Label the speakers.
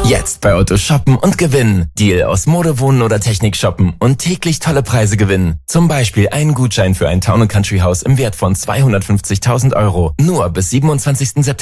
Speaker 1: Jetzt bei Otto shoppen und gewinnen. Deal aus Mode, Wohnen oder Technik shoppen und täglich tolle Preise gewinnen. Zum Beispiel einen Gutschein für ein Town & Country Haus im Wert von 250.000 €. Nur bis 27. September.